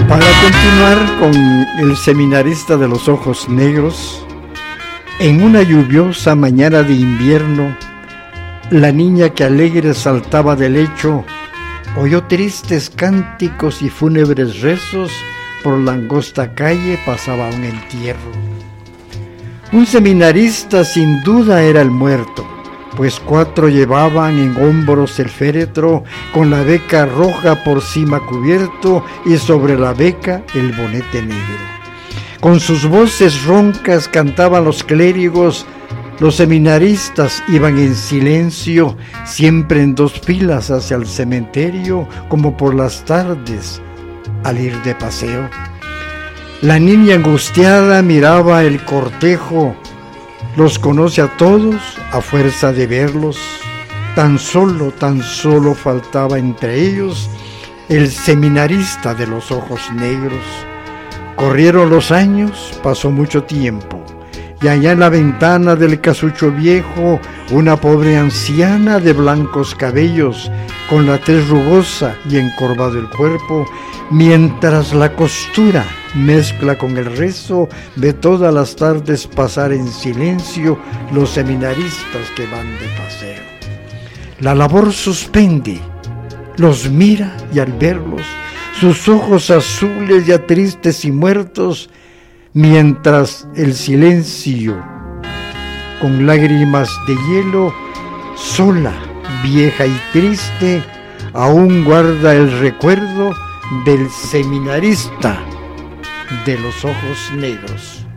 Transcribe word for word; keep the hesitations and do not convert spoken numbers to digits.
Para continuar con el seminarista de los ojos negros, en una lluviosa mañana de invierno, la niña que alegre saltaba del lecho oyó tristes cánticos y fúnebres rezos. Por la angosta calle pasaba un entierro. Un seminarista sin duda era el muerto, pues cuatro llevaban en hombros el féretro, con la beca roja por cima cubierto y sobre la beca el bonete negro. Con sus voces roncas cantaban los clérigos. Los seminaristas iban en silencio, siempre en dos filas hacia el cementerio, como por las tardes al ir de paseo. La niña angustiada miraba el cortejo. Los conoce a todos a fuerza de verlos. Tan solo, tan solo faltaba entre ellos el seminarista de los ojos negros. Corrieron los años, pasó mucho tiempo, y allá en la ventana del casucho viejo, una pobre anciana de blancos cabellos, con la tez rugosa y encorvado el cuerpo, mientras la costura mezcla con el rezo, ve todas las tardes pasar en silencio los seminaristas que van de paseo. La labor suspende, los mira y al verlos, sus ojos azules ya tristes y muertos, mientras el silencio, con lágrimas de hielo, sola, vieja y triste, aún guarda el recuerdo del seminarista de los ojos negros.